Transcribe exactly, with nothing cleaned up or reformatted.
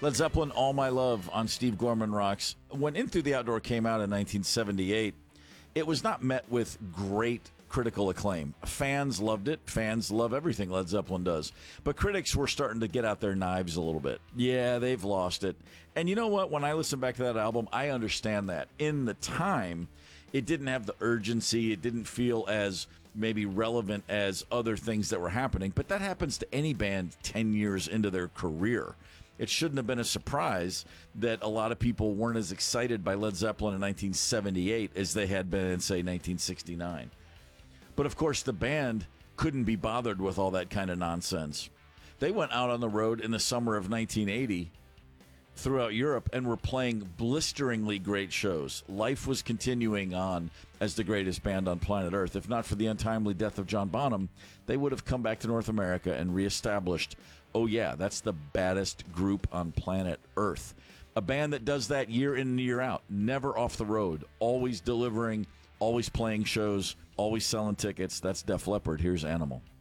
Led Zeppelin, All My Love on Steve Gorman Rocks. When In Through the Outdoor came out in nineteen seventy-eight, it was not met with great critical acclaim. Fans loved it. Fans love everything Led Zeppelin does. But critics were starting to get out their knives a little bit. Yeah, they've lost it. And you know what? When I listen back to that album, I understand that. In the time, it didn't have the urgency. It didn't feel as maybe relevant as other things that were happening. But that happens to any band ten years into their career. It shouldn't have been a surprise that a lot of people weren't as excited by Led Zeppelin in nineteen seventy-eight as they had been in, say, nineteen sixty-nine. But, of course, the band couldn't be bothered with all that kind of nonsense. They went out on the road in the summer of nineteen eighty throughout Europe and were playing blisteringly great shows. Life was continuing on as the greatest band on planet Earth. If not for the untimely death of John Bonham, they would have come back to North America and reestablished, oh yeah, that's the baddest group on planet Earth. A band that does that year in and year out, never off the road, always delivering, always playing shows, always selling tickets. That's Def Leppard. Here's Animal.